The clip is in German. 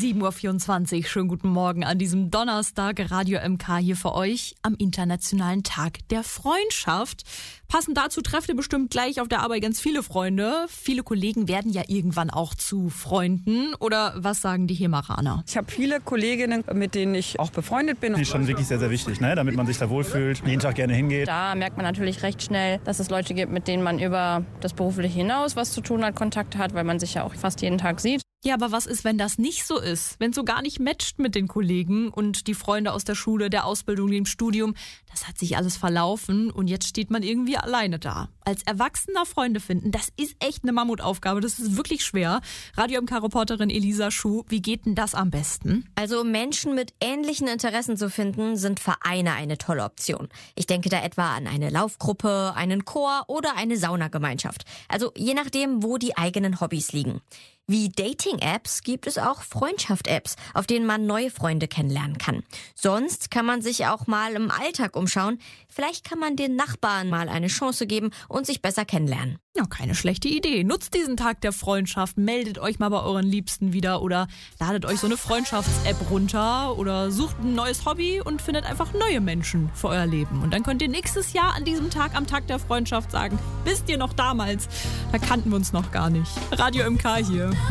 7.24 Uhr, schönen guten Morgen an diesem Donnerstag. Radio MK hier für euch am Internationalen Tag der Freundschaft. Passend dazu trefft ihr bestimmt gleich auf der Arbeit ganz viele Freunde. Viele Kollegen werden ja irgendwann auch zu Freunden. Oder was sagen die Hemeraner? Ich habe viele Kolleginnen, mit denen ich auch befreundet bin. Das ist schon wirklich sehr, sehr wichtig, ne? Damit man sich da wohlfühlt, jeden Tag gerne hingeht. Da merkt man natürlich recht schnell, dass es Leute gibt, mit denen man über das Berufliche hinaus was zu tun hat, Kontakt hat, weil man sich ja auch fast jeden Tag sieht. Ja, aber was ist, wenn das nicht so ist? Wenn es so gar nicht matcht mit den Kollegen und die Freunde aus der Schule, der Ausbildung, dem Studium, das hat sich alles verlaufen und jetzt steht man irgendwie alleine da. Als Erwachsener Freunde finden, das ist echt eine Mammutaufgabe, das ist wirklich schwer. Radio MK-Reporterin Elisa Schuh, wie geht denn das am besten? Also Menschen mit ähnlichen Interessen zu finden, sind Vereine eine tolle Option. Ich denke da etwa an eine Laufgruppe, einen Chor oder eine Saunagemeinschaft. Also je nachdem, wo die eigenen Hobbys liegen. Wie Dating-Apps gibt es auch Freundschaft-Apps, auf denen man neue Freunde kennenlernen kann. Sonst kann man sich auch mal im Alltag umschauen. Vielleicht kann man den Nachbarn mal eine Chance geben und sich besser kennenlernen. Ja, keine schlechte Idee. Nutzt diesen Tag der Freundschaft, meldet euch mal bei euren Liebsten wieder oder ladet euch so eine Freundschafts-App runter oder sucht ein neues Hobby und findet einfach neue Menschen für euer Leben. Und dann könnt ihr nächstes Jahr an diesem Tag, am Tag der Freundschaft sagen, wisst ihr noch damals, da kannten wir uns noch gar nicht. Radio MK hier.